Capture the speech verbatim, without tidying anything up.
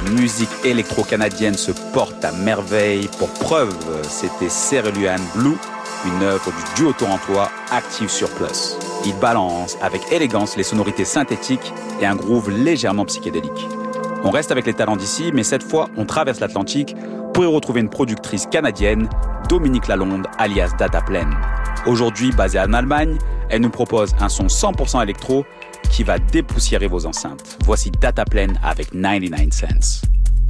musique électro-canadienne se porte à merveille. Pour preuve, c'était Cerulean Blue, une œuvre du duo torontois Active Surplus. Il balance avec élégance les sonorités synthétiques et un groove légèrement psychédélique. On reste avec les talents d'ici, mais cette fois, on traverse l'Atlantique pour y retrouver une productrice canadienne, Dominique Lalonde, alias Dataplane. Aujourd'hui basée en Allemagne, elle nous propose un son cent pour cent électro qui va dépoussiérer vos enceintes. Voici Dataplane avec quatre-vingt-dix-neuf cents.